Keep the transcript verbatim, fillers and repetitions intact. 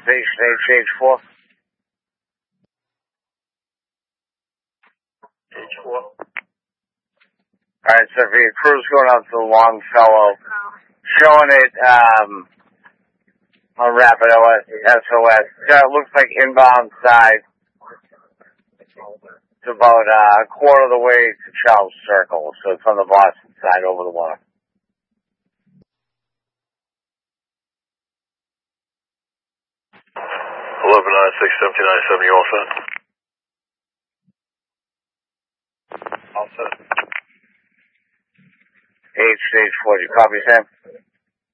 station H H four. H four. Alright, so for your crew's going out to Longfellow, showing it, um, on Rapid S O S. Yeah, it looks like inbound side. It's about uh, a quarter of the way to Charles Circle, so it's on the Boston side over the water. eleven nine six seventeen nine seven, you all set? All set. H H four, you copy, Sam?